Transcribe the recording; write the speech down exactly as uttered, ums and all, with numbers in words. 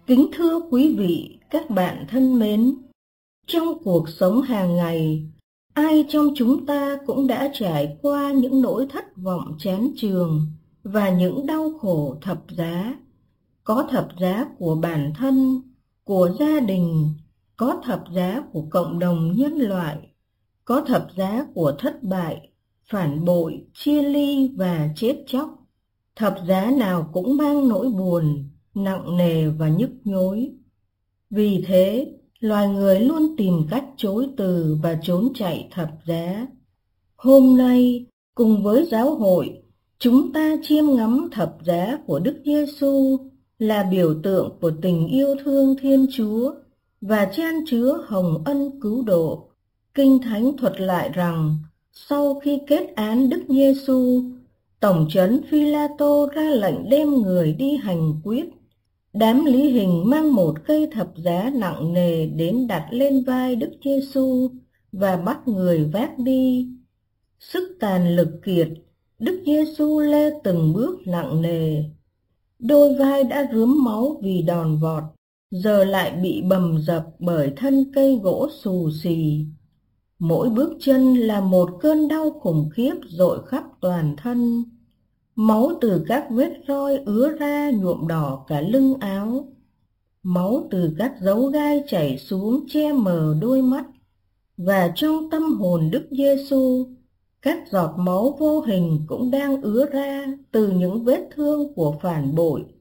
Kính thưa quý vị, các bạn thân mến, trong cuộc sống hàng ngày, ai trong chúng ta cũng đã trải qua những nỗi thất vọng chán chường và những đau khổ thập giá. Có thập giá của bản thân, của gia đình, có thập giá của cộng đồng nhân loại, có thập giá của thất bại, phản bội, chia ly và chết chóc. Thập giá nào cũng mang nỗi buồn, nặng nề và nhức nhối. Vì thế, loài người luôn tìm cách chối từ và trốn chạy thập giá. Hôm nay, cùng với giáo hội, chúng ta chiêm ngắm thập giá của Đức Giêsu là biểu tượng của tình yêu thương Thiên Chúa và chan chứa hồng ân cứu độ. Kinh Thánh thuật lại rằng, sau khi kết án Đức Giêsu, tổng trấn Phi-la-tô ra lệnh đem người đi hành quyết. Đám lý hình mang một cây thập giá nặng nề đến đặt lên vai Đức Giêsu và bắt người vác đi. Sức tàn lực kiệt, Đức Giêsu lê từng bước nặng nề. Đôi vai đã rướm máu vì đòn vọt, giờ lại bị bầm dập bởi thân cây gỗ xù xì. Mỗi bước chân là một cơn đau khủng khiếp dội khắp toàn thân. Máu từ các vết roi ứa ra nhuộm đỏ cả lưng áo. Máu từ các dấu gai chảy xuống che mờ đôi mắt. Và trong tâm hồn Đức Giêsu, các giọt máu vô hình cũng đang ứa ra từ những vết thương của phản bội,